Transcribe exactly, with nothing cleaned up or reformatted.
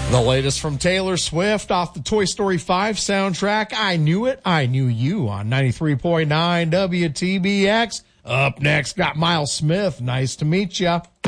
The latest from Taylor Swift off the Toy Story five soundtrack, I Knew It, I Knew You on ninety-three point nine W T B X. Up next, got Miles Smith. Nice to meet ya.